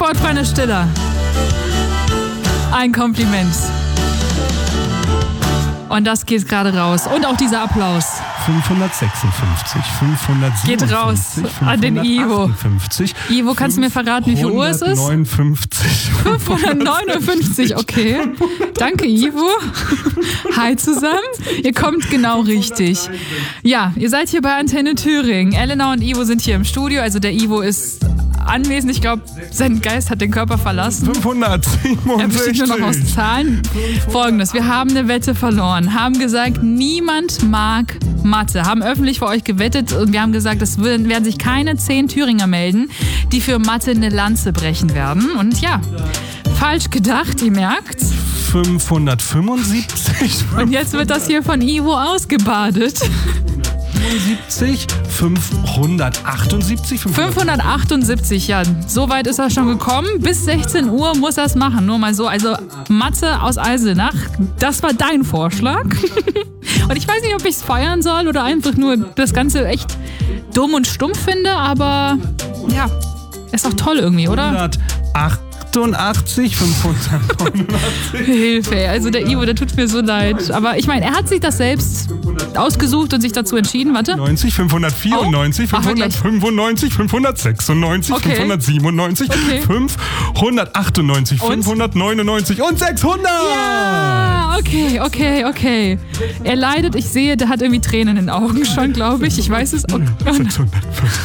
Sportfreunde Stiller. Ein Kompliment. Und das geht gerade raus. Und auch dieser Applaus. 556, 557. Geht raus an den Ivo. Ivo, kannst du mir verraten, wie viel Uhr es ist? 559, okay. Danke, Ivo. Hi zusammen. Ihr kommt genau richtig. Ja, ihr seid hier bei Antenne Thüringen. Elena und Ivo sind hier im Studio. Also der Ivo ist anwesend. Ich glaube, sein Geist hat den Körper verlassen. 567. Er besteht nur noch aus Zahlen. Folgendes, wir haben eine Wette verloren. Haben gesagt, niemand mag Mathe. Haben öffentlich für euch gewettet und wir haben gesagt, es werden sich keine 10 Thüringer melden, die für Mathe eine Lanze brechen werden. Und ja, falsch gedacht, ihr merkt's. 575. Und jetzt wird das hier von Ivo ausgebadet. 578, 578, ja, so weit ist er schon gekommen. Bis 16 Uhr muss er es machen, nur mal so. Also Mathe aus Eisenach, das war dein Vorschlag. Und ich weiß nicht, ob ich es feiern soll oder einfach nur das Ganze echt dumm und stumpf finde, aber ja, ist doch toll irgendwie, oder? 188, 589. Hilfe, also der Ivo, der tut mir so leid. Aber ich meine, er hat sich das selbst ausgesucht und sich dazu entschieden. Warte. 90, 594, 595, 596, Okay. 597, Okay. 598, Und? 599 und 600! Ja, okay. Er leidet, ich sehe, der hat irgendwie Tränen in den Augen schon, glaube ich. Ich weiß es. Oh, 650.